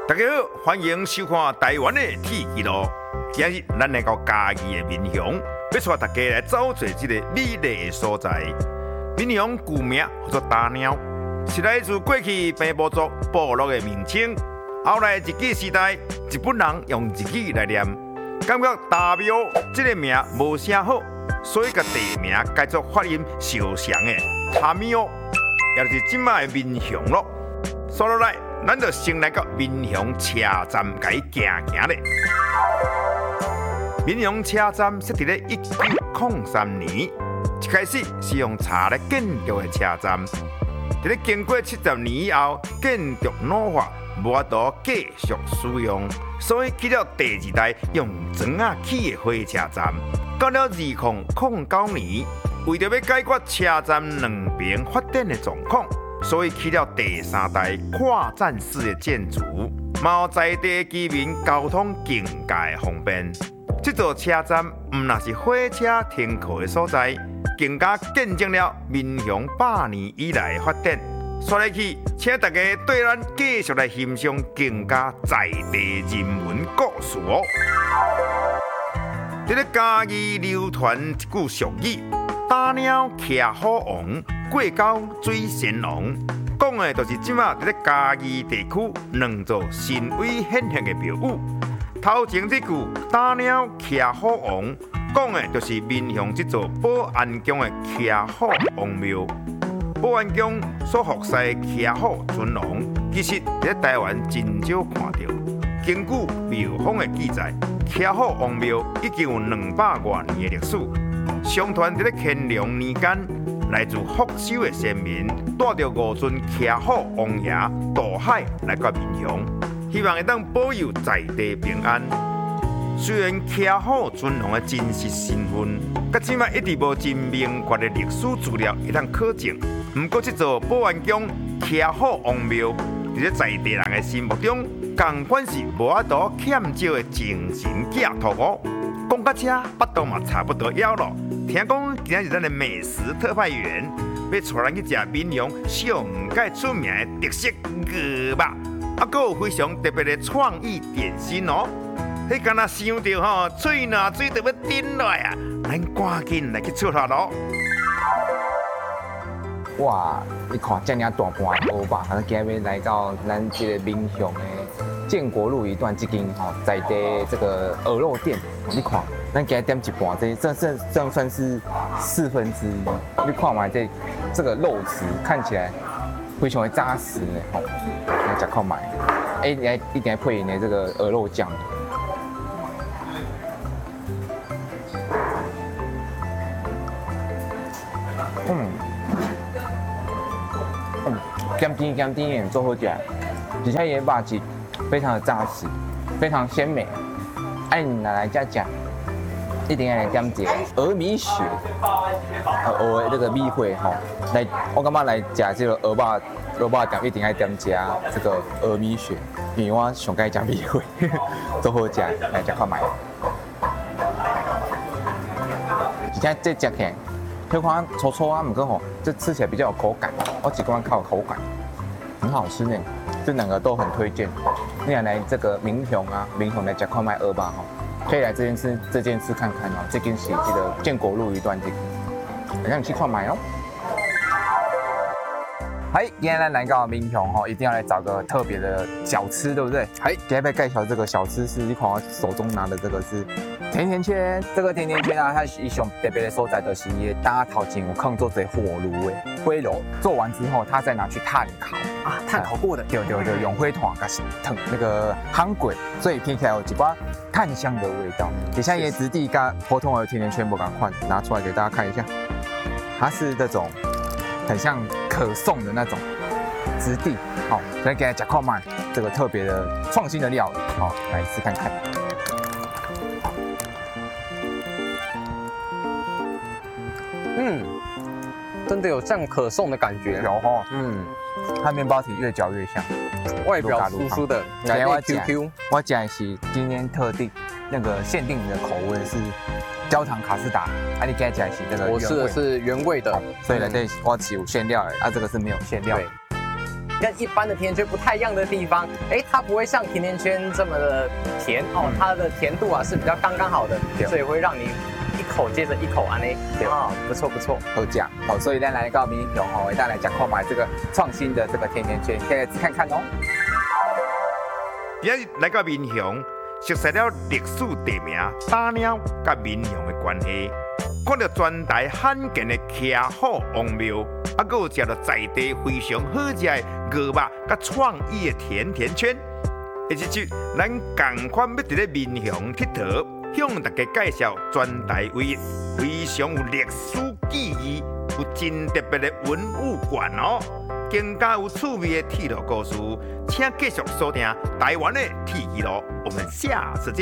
大家好，欢迎收看台湾的铁纪录。今日咱来到嘉义的民雄，要带大家来走进这个美丽的所在。民雄古名叫做大鸟，是来自过去平埔族部落的名称。后来日据时代，日本人用日语来念，感觉大庙这个名无啥好，所以甲地名改作发音相像的大庙，也就是今麦的民雄咯。说落来。咱就先来到民雄车站，甲伊行行咧。民雄车站设伫咧1903年，一开始是用茶来建筑的车站，伫咧经过70年以后，建筑老化，无法度继续使用，所以起了第二代用砖仔起的火车站。到了2009年，为着要解决车站两边发展的状况。所以起了第三代跨站式的建筑，嘛在地居民交通更加方便。这座车站唔那是火车停靠的所在，更加见证了民雄100年以来的发展。说来去，请大家对咱继续来欣赏更加在地人文故事哦。在咧嘉义流传一句俗语：打鸟骑虎王。过高追神龙，讲的就是即马在嘉义地区两座神威显赫的庙宇。头前这句打鸟骑虎王，讲的就是民雄这座保安宫的骑虎王庙。保安宫所服侍的骑虎尊龙，其实在台湾真少看到。根据庙方的记载，骑虎王庙已经有200多年的历史。相传在乾隆年间。来自福州的先民带着5尊骑虎王爷渡海来到民雄，希望会当保佑在地平安。虽然骑虎尊龙的真实身份，到即卖一直无真明确的历史资料会当考证。不过，这座保安宫骑虎王庙，在地人的心目中，同款是无法度欠少的精神寄托哦。讲到这，巴肚嘛差不多枵咯。听讲今日咱的美食特派员要带咱去食民雄上界出名的特色鹅肉，还有非常特别的创意点心哦。迄敢若想到吼，嘴若水就要顶落啊！咱赶紧来去出发咯！ 哇，你看这样大盘鹅肉，咱今日来到咱这个民雄的建国路一段这间在地这个鹅肉店，你看。咱给它点一半，这样算是1/4。你看嘛，这个肉质看起来非常的扎实呢，吼，来吃看买。一定要配呢这个鹅肉酱。咸甜做好吃，而且也肉质非常的扎实，非常鲜美。你拿来加酱。一定要来点一个鹅米血，鹅的这个米血吼，来，我感觉来吃这个鹅肉店一定要点加这个鹅米血，因为我上爱吃米血，都好吃，来吃看卖。而且这吃起来，这款粗粗啊，不过吼，这吃起来比较有口感，我只喜欢靠口感，很好吃呢。这2个都很推荐，你想来这个民雄来吃看卖鹅吧吼。可以来这间吃看看哦，这间是这个建国路一段这个，让你去看买哦。今天来到民雄吼，一定要来找个特别的小吃，对不对？今天要介绍这个小吃是，你看我手中拿的这个是甜甜圈。这个甜甜圈啊，它是一种特别的所在，就是伊搭头前有放做这火炉的灰炉，做完之后，它再拿去炭烤啊，炭烤过的，对，用灰团加烫那个夯滚，所以听起来有一把炭香的味道。底下也质地跟普通的甜甜圈不敢换，拿出来给大家看一下，它是这种很像可颂的那种质地，好，所以给大家看看这个特别的创新的料理，好，来试看看。 真的有像可颂的感觉， 有哈，它面包体越嚼越香， 外表酥酥的，内内 QQ。 我讲的是今天特定那个限定的口味是焦糖卡士达，你今天讲的是这个我吃的是原味的， 所以呢这我是有馅料的，这个是没有馅料的。 跟一般的甜甜圈不太一样的地方，它不会像甜甜圈这么的甜哦，它的甜度啊是比较刚刚好的，所以会让你一口接着一口安尼，不错不错， 都这样哦。所以咱来到民雄哦，为大家来讲购买这个创新的这个甜甜圈，可以来看看哦。 今日来到民雄，熟悉了历史地名打鸟甲民雄的关系，看到全台罕见的骑虎王庙，还有食到在地非常好食的鹅肉甲创意的甜甜圈。下一集咱同款要伫咧民雄佚佗，向大家介绍全台唯一非常有历史记忆、有真特别的文物馆哦。更加有趣味的铁路故事，请继续锁定台湾的铁路。我们下次见。